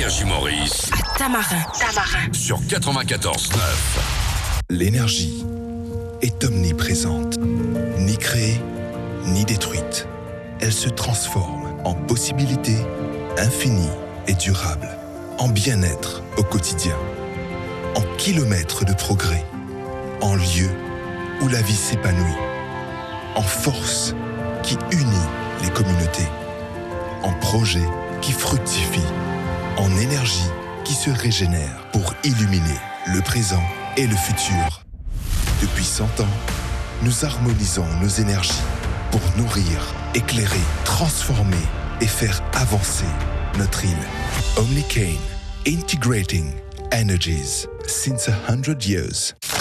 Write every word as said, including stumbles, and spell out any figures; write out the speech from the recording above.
Énergie Maurice. À Tamarin. Tamarin. Sur quatre-vingt-quatorze neuf. L'énergie est omniprésente, ni créée, ni détruite. Elle se transforme en possibilités infinies et durables, en bien-être au quotidien, en kilomètres de progrès, en lieux où la vie s'épanouit, en force qui unit les communautés, en projets qui fructifient, en énergie qui se régénère pour illuminer le présent et le futur. Depuis cent ans, nous harmonisons nos énergies pour nourrir, éclairer, transformer et faire avancer notre île. Omnicane, integrating energies since a hundred years.